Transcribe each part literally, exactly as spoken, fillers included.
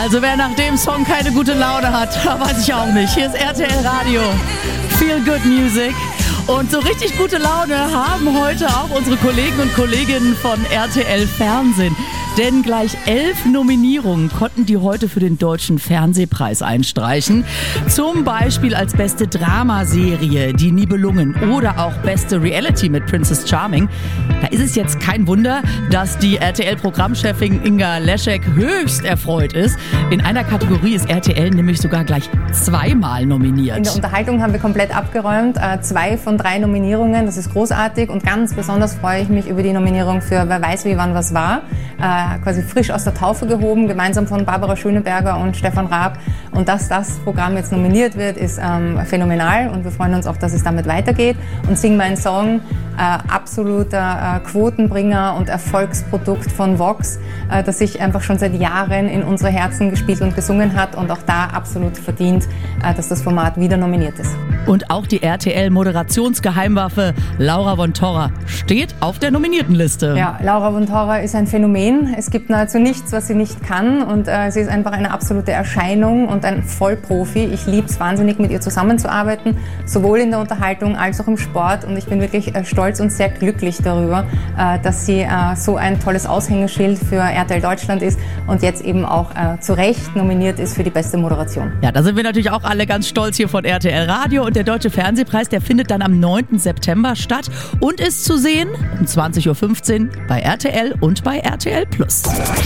Also wer nach dem Song keine gute Laune hat, weiß ich auch nicht. Hier ist R T L Radio. Feel Good Music. Und so richtig gute Laune haben heute auch unsere Kollegen und Kolleginnen von R T L Fernsehen. Denn gleich elf Nominierungen konnten die heute für den Deutschen Fernsehpreis einstreichen. Zum Beispiel als beste Dramaserie Die Nibelungen oder auch beste Reality mit Princess Charming. Da ist es jetzt kein Wunder, dass die R T L-Programmchefin Inga Leschek höchst erfreut ist. In einer Kategorie ist R T L nämlich sogar gleich zweimal nominiert. In der Unterhaltung haben wir komplett abgeräumt. Äh, zwei von drei Nominierungen, das ist großartig. Und ganz besonders freue ich mich über die Nominierung für Wer weiß wie wann was war. Äh, quasi frisch aus der Taufe gehoben, gemeinsam von Barbara Schöneberger und Stefan Raab. Und dass das Programm jetzt nominiert wird, ist ähm, phänomenal. Und wir freuen uns auch, dass es damit weitergeht. Und Sing mein Song, äh, absoluter äh, Quotenbringer und Erfolgsprodukt von Vox, äh, das sich einfach schon seit Jahren in unsere Herzen gespielt und gesungen hat und auch da absolut verdient, äh, dass das Format wieder nominiert ist. Und auch die R T L-Moderationsgeheimwaffe Laura von Torra steht auf der Nominiertenliste. Ja, Laura von Torra ist ein Phänomen. Es gibt nahezu nichts, was sie nicht kann, und äh, sie ist einfach eine absolute Erscheinung und ein Vollprofi. Ich liebe es wahnsinnig, mit ihr zusammenzuarbeiten, sowohl in der Unterhaltung als auch im Sport, und ich bin wirklich äh, stolz und sehr glücklich darüber, äh, dass sie äh, so ein tolles Aushängeschild für R T L Deutschland ist und jetzt eben auch äh, zu Recht nominiert ist für die beste Moderation. Ja, da sind wir natürlich auch alle ganz stolz hier von R T L Radio, und der Deutsche Fernsehpreis, der findet dann am neunten September statt und ist zu sehen um zwanzig Uhr fünfzehn bei R T L und bei R T L Plus.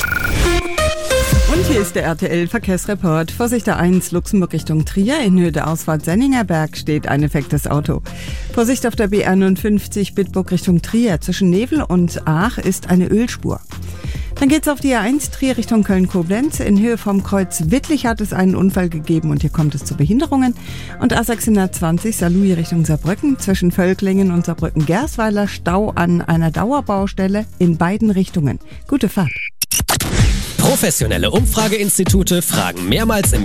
Und hier ist der R T L-Verkehrsreport. Vorsicht der eins, Luxemburg Richtung Trier. In Höhe der Ausfahrt Senninger Berg steht ein defektes Auto. Vorsicht auf der B einundfünfzig, Bitburg Richtung Trier. Zwischen Nevel und Aach ist eine Ölspur. Dann geht's auf die A eins Trier Richtung Köln-Koblenz. In Höhe vom Kreuz Wittlich hat es einen Unfall gegeben und hier kommt es zu Behinderungen. Und A sechshundertzwanzig Saarlouis Richtung Saarbrücken. Zwischen Völklingen und Saarbrücken-Gersweiler Stau an einer Dauerbaustelle in beiden Richtungen. Gute Fahrt. Professionelle Umfrageinstitute fragen mehrmals im